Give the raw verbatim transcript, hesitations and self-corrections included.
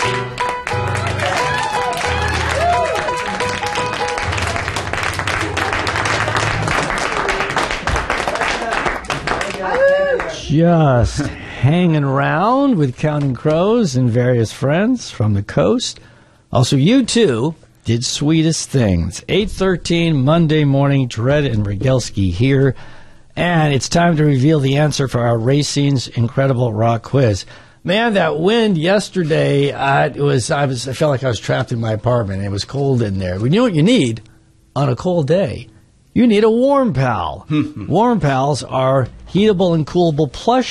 Just hanging around with Counting Crows and various friends from the coast. Also, you too did sweetest things. eight thirteen Monday morning, Dredd and Rogalski here. And it's time to reveal the answer for our Racing's Incredible Rock Quiz. Man, that wind yesterday, uh, it was, I was, I felt like I was trapped in my apartment. It was cold in there. You know what you need on a cold day? You need a Warm Pal. Warm Pals are heatable and coolable plush